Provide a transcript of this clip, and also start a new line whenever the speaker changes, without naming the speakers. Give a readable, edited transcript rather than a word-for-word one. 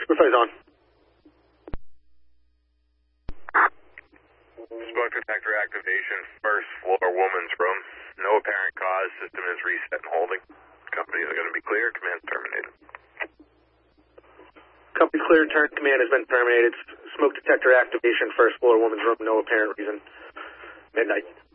Supervise on.
Smoke detector activation, first floor, woman's room. No apparent cause. System is reset and holding. Companies are going to be clear. Command terminated.
Company's clear. Command has been terminated. Smoke detector activation, first floor, woman's room. No apparent reason. Midnight.